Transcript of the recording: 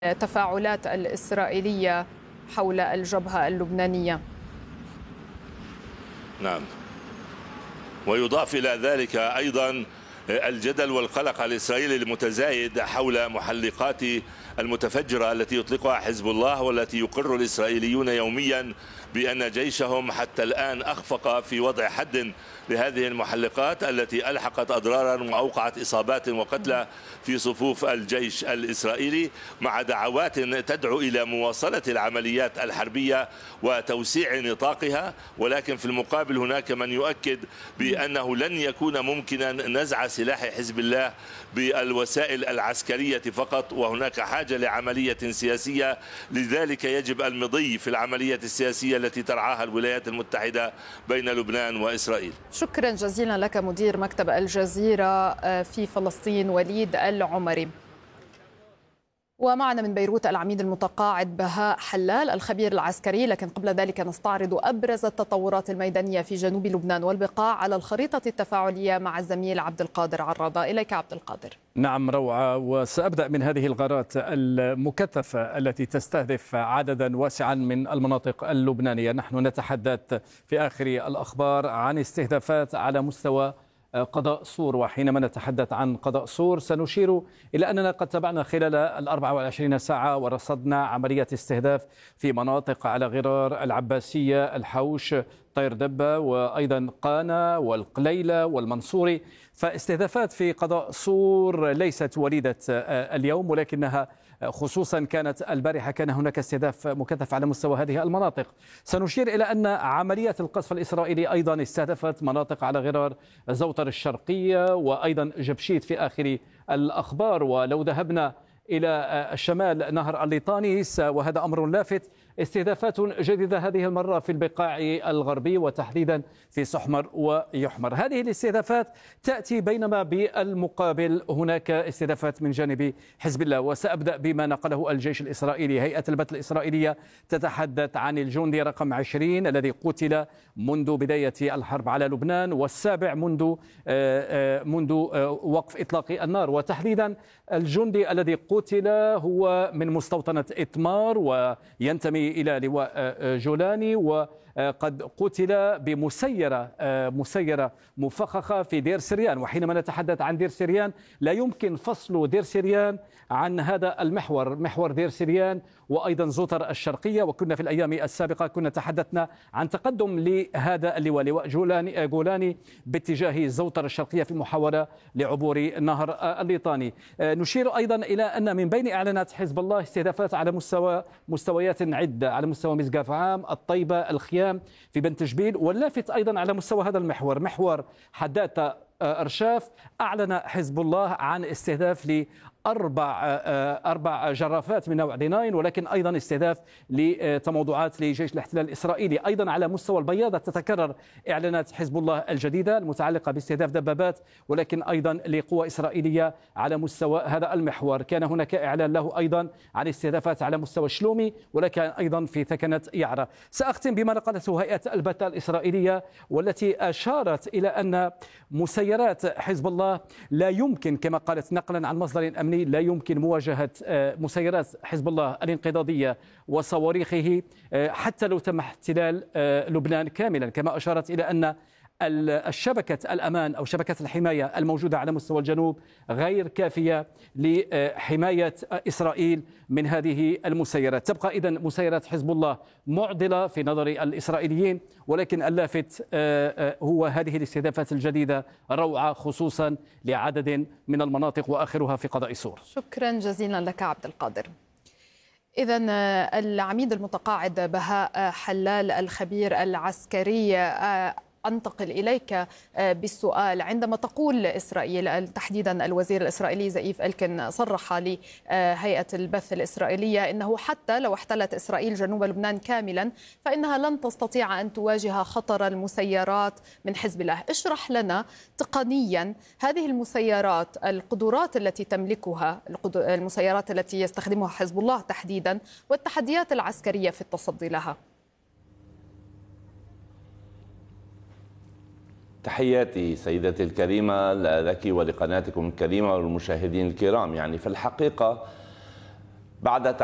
التفاعلات الإسرائيلية حول الجبهة اللبنانية. نعم، ويضاف إلى ذلك أيضا الجدل والقلق الإسرائيلي المتزايد حول محلقات المتفجرة التي يطلقها حزب الله، والتي يقر الإسرائيليون يوميا بأن جيشهم حتى الآن أخفق في وضع حد لهذه المحلقات التي ألحقت أضرارا وأوقعت إصابات وقتلى في صفوف الجيش الإسرائيلي، مع دعوات تدعو إلى مواصلة العمليات الحربية وتوسيع نطاقها. ولكن في المقابل هناك من يؤكد بأنه لن يكون ممكنا نزع سلاح حزب الله بالوسائل العسكرية فقط، وهناك حاجة لعملية سياسية. لذلك يجب المضي في العملية السياسية التي ترعاها الولايات المتحدة بين لبنان وإسرائيل. شكرا جزيلا لك مدير مكتب الجزيرة في فلسطين وليد العمري. ومعنا من بيروت العميد المتقاعد بهاء حلال الخبير العسكري، لكن قبل ذلك نستعرض أبرز التطورات الميدانية في جنوب لبنان والبقاع على الخريطة التفاعلية مع الزميل عبد القادر عرابة. إليك عبد القادر. نعم روعة، وسأبدأ من هذه الغارات المكثفة التي تستهدف عددا واسعا من المناطق اللبنانية. نحن نتحدث في آخر الأخبار عن استهدافات على مستوى قضاء صور، وحينما نتحدث عن قضاء صور سنشير إلى أننا قد تابعنا خلال 24 ساعة ورصدنا عملية استهداف في مناطق على غرار العباسية، الحوش، طير دبة، وأيضا قانا والقليلة والمنصوري. فاستهدافات في قضاء صور ليست وليدة اليوم، ولكنها خصوصا كانت البارحة كان هناك استهداف مكثف على مستوى هذه المناطق. سنشير إلى أن عمليات القصف الإسرائيلي أيضا استهدفت مناطق على غرار زوطر الشرقية وأيضا جبشيت في آخر الأخبار. ولو ذهبنا إلى الشمال نهر الليطانيس، وهذا أمر لافت، استهدافات جديدة هذه المرة في البقاع الغربي وتحديدا في سحمر ويحمر. هذه الاستهدافات تأتي بينما بالمقابل هناك استهدافات من جانب حزب الله. وسأبدأ بما نقله الجيش الإسرائيلي. هيئة البث الإسرائيلية تتحدث عن الجندي رقم 20 الذي قتل منذ بداية الحرب على لبنان، والسابع منذ وقف إطلاق النار. وتحديدا الجندي الذي قتل هو من مستوطنة إتمار وينتمي إلى لواء جولاني، وقد قتل بمسيرة مفخخة في دير سريان. وحينما نتحدث عن دير سريان لا يمكن فصل دير سريان عن هذا المحور، محور دير سريان وأيضا زوطر الشرقية. وكنا في الأيام السابقة كنا تحدثنا عن تقدم لهذا اللواء، لواء جولاني باتجاه زوطر الشرقية في محاولة لعبور نهر الليطاني. نشير أيضا إلى أن من بين إعلانات حزب الله استهدافات على مستويات عدة، على مستوى مسقاف عام، الطيبة، الخيام في بنت جبيل. واللافت أيضا على مستوى هذا المحور، محور حداثة أرشاف، أعلن حزب الله عن استهداف أربع جرافات من نوع دي 9، ولكن أيضا استهداف لتموضعات لجيش الاحتلال الإسرائيلي. أيضا على مستوى البياضة تتكرر إعلانات حزب الله الجديدة المتعلقة باستهداف دبابات، ولكن أيضا لقوى إسرائيلية على مستوى هذا المحور. كان هناك إعلان له أيضا عن استهدافات على مستوى شلومي، ولكن أيضا في ثكنة يعرى. سأختم بما نقلته هيئة البث الإسرائيلية، والتي أشارت إلى أن مسيرات حزب الله لا يمكن، كما قالت نقلا عن مصدر أمني، لا يمكن مواجهة مسيرات حزب الله الانقضاضية وصواريخه حتى لو تم احتلال لبنان كاملا. كما أشارت إلى أن الشبكة الأمان أو شبكة الحماية الموجودة على مستوى الجنوب غير كافية لحماية إسرائيل من هذه المسيرات. تبقى إذن مسيرات حزب الله معضلة في نظر الإسرائيليين، ولكن اللافت هو هذه الاستهدافات الجديدة روعة، خصوصا لعدد من المناطق وآخرها في قضاء صور. شكرا جزيلا لك عبد القادر. إذن العميد المتقاعد بهاء حلال الخبير العسكري، أنتقل إليك بالسؤال. عندما تقول إسرائيل، تحديدا الوزير الإسرائيلي زئيف إلكن صرح لهيئة البث الإسرائيلية أنه حتى لو احتلت إسرائيل جنوب لبنان كاملا فإنها لن تستطيع أن تواجه خطر المسيرات من حزب الله. اشرح لنا تقنيا هذه المسيرات، القدرات التي تملكها، المسيرات التي يستخدمها حزب الله تحديدا، والتحديات العسكرية في التصدي لها. تحياتي سيدتي الكريمة لك ولقناتكم الكريمة والمشاهدين الكرام. يعني في الحقيقة بعد